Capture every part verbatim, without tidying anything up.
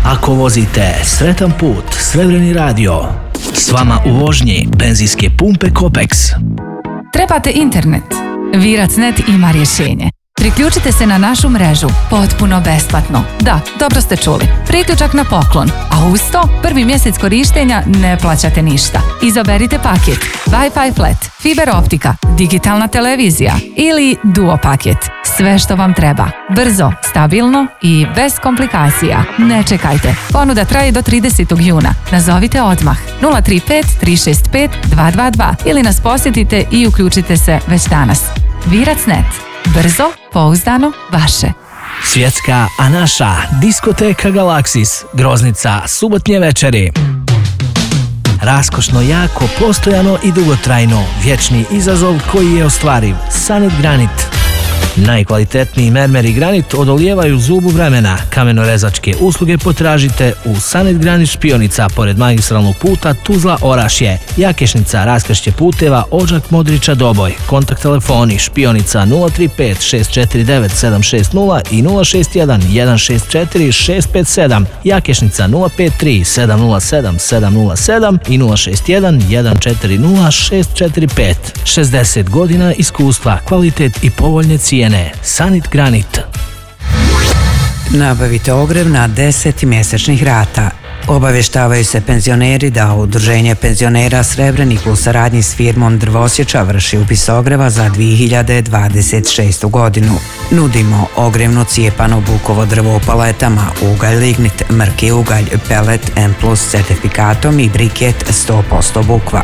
Ako vozite sretan put, Srebreni radio. S vama u vožnji benzinske pumpe Kopex. Trebate internet? Virac.net ima rješenje. Priključite se na našu mrežu potpuno besplatno. Da, dobro ste čuli. Priključak na poklon. A uz to prvi mjesec korištenja ne plaćate ništa. Izaberite paket Wi-Fi flat, fiber optika, digitalna televizija ili duo paket. Sve što vam treba. Brzo, stabilno i bez komplikacija. Ne čekajte. Ponuda traje do tridesetog juna. Nazovite odmah nula tri pet tri šest pet dva dva dva ili nas posjetite i uključite se već danas. Virac.net. Brzo, pouzdano, vaše. Svjetska, a naša diskoteka Galaksis, Groznica, subotnje večeri. Raskošno, jako, postojano i dugotrajno. Vječni izazov koji je ostvariv. Sanit Granit. Najkvalitetniji mermer i granit odolijevaju zubu vremena. Kamenorezačke usluge potražite u Sanit Granit Špionica pored magistralnog puta Tuzla-Orašje. Jakešnica, raskršće puteva Odžak Modrića Doboj. Kontakt telefoni Špionica nula tri pet šest četiri devet sedam šest nula i nula šest jedan jedan šest četiri šest pet sedam. Jakešnica nula pet tri sedam nula sedam sedam nula sedam i nula šest jedan jedan četiri nula šest četiri pet. šezdeset godina iskustva, kvalitet i povoljne cijene. Sanit Granit. Nabavite ogrev na deset mjesečnih rata. Obavještavaju se penzioneri da Udruženje penzionera Srebrenik u saradnji s firmom Drvosječa vrši upis ogreva za dvije hiljade dvadeset šestu godinu. Nudimo ogrevno cijepano bukovo drvo u paletama, ugalj lignit, mrki ugalj, pelet M plus certifikatom i briket sto posto bukva.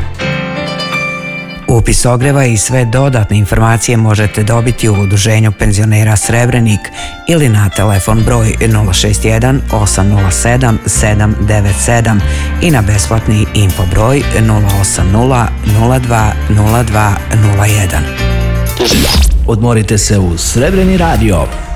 Upis ogreva i sve dodatne informacije možete dobiti u Udruženju penzionera Srebrenik ili na telefon broj nula šest jedan osam nula sedam sedam devet sedam i na besplatni info broj nula osam nula nula dva nula dva nula jedan. Odmorite se uz Srebreni radio.